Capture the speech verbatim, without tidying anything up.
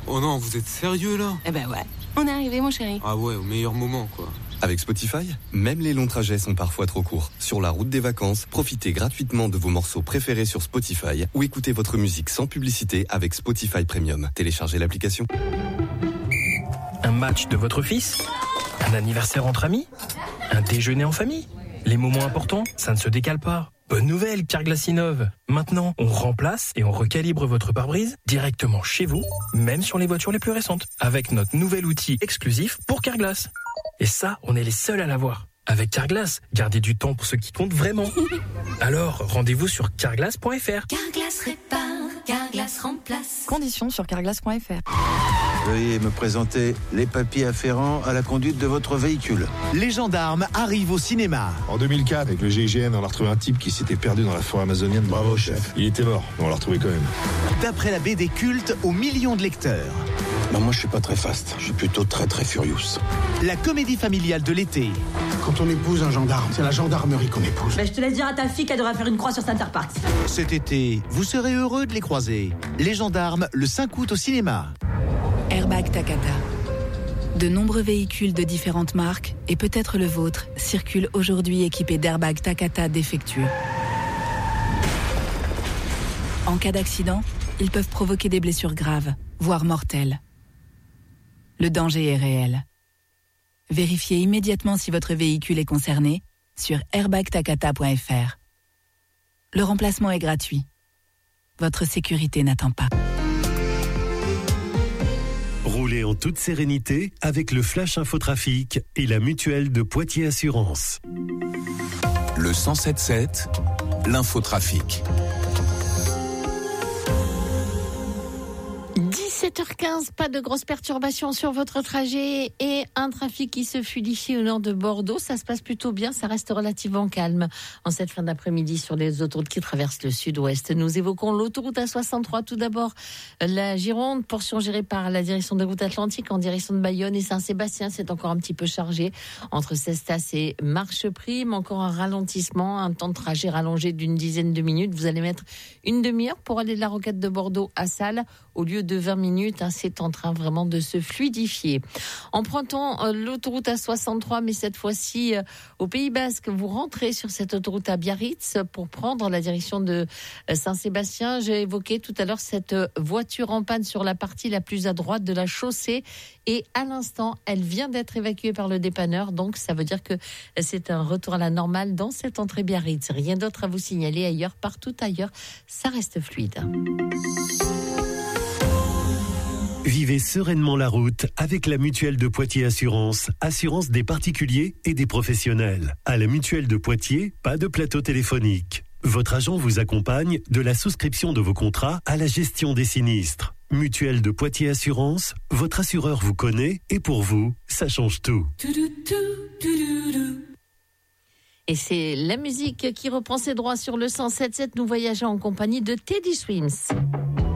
Oh non, vous êtes sérieux là? Eh ben ouais, on est arrivé mon chéri. Ah ouais, au meilleur moment quoi. Avec Spotify, même les longs trajets sont parfois trop courts. Sur la route des vacances, profitez gratuitement de vos morceaux préférés sur Spotify ou écoutez votre musique sans publicité avec Spotify Premium. Téléchargez l'application. Un match de votre fils? Un anniversaire entre amis? Un déjeuner en famille? Les moments importants, ça ne se décale pas. Bonne nouvelle, Carglass innove. Maintenant, on remplace et on recalibre votre pare-brise directement chez vous, même sur les voitures les plus récentes, avec notre nouvel outil exclusif pour Carglass. Et ça, on est les seuls à l'avoir. Avec Carglass, gardez du temps pour ce qui compte vraiment. Alors, rendez-vous sur carglass point f r. Carglass répare, Carglass remplace. Conditions sur carglass point f r. Veuillez me présenter les papiers afférents à la conduite de votre véhicule. Les gendarmes arrivent au cinéma. En deux mille quatre, avec le G I G N, on a retrouvé un type qui s'était perdu dans la forêt amazonienne. Bravo, chef. Il était mort, mais on l'a retrouvé quand même. D'après la B D culte aux millions de lecteurs. Bah moi, je suis pas très fast. Je suis plutôt très très furious. La comédie familiale de l'été. Quand on épouse un gendarme, c'est la gendarmerie qu'on épouse. Bah, je te laisse dire à ta fille qu'elle devrait faire une croix sur Center Parks. Cet été, vous serez heureux de les croiser. Les gendarmes, le cinq août au cinéma. Airbag Takata. De nombreux véhicules de différentes marques, et peut-être le vôtre, circulent aujourd'hui équipés d'airbags Takata défectueux. En cas d'accident, ils peuvent provoquer des blessures graves, voire mortelles. Le danger est réel. Vérifiez immédiatement si votre véhicule est concerné sur airbag takata point f r. Le remplacement est gratuit. Votre sécurité n'attend pas. Roulez en toute sérénité avec le Flash Infotrafic et la mutuelle de Poitiers Assurance. Le cent sept sept, l'infotrafic. dix-sept heures quinze, pas de grosses perturbations sur votre trajet et un trafic qui se fluidifie au nord de Bordeaux. Ça se passe plutôt bien, ça reste relativement calme en cette fin d'après-midi sur les autoroutes qui traversent le sud-ouest. Nous évoquons l'autoroute A soixante-trois. Tout d'abord, la Gironde, portion gérée par la direction des routes atlantiques en direction de Bayonne et Saint-Sébastien. C'est encore un petit peu chargé entre Cestas et Marcheprime. Encore un ralentissement, un temps de trajet rallongé d'une dizaine de minutes. Vous allez mettre une demi-heure pour aller de la Roquette de Bordeaux à Salles au lieu de vingt minutes. Hein, c'est en train vraiment de se fluidifier. Empruntons euh, l'autoroute A soixante-trois, mais cette fois-ci euh, au Pays Basque. Vous rentrez sur cette autoroute à Biarritz pour prendre la direction de euh, Saint-Sébastien. J'ai évoqué tout à l'heure cette euh, voiture en panne sur la partie la plus à droite de la chaussée et à l'instant, elle vient d'être évacuée par le dépanneur. Donc, ça veut dire que c'est un retour à la normale dans cette entrée Biarritz. Rien d'autre à vous signaler ailleurs, partout ailleurs. Ça reste fluide. Vivez sereinement la route avec la mutuelle de Poitiers Assurance, assurance des particuliers et des professionnels. À la mutuelle de Poitiers, pas de plateau téléphonique. Votre agent vous accompagne de la souscription de vos contrats à la gestion des sinistres. Mutuelle de Poitiers Assurance, votre assureur vous connaît et pour vous, ça change tout. Et c'est la musique qui reprend ses droits sur le cent sept sept. Nous voyageons en compagnie de Teddy Swims.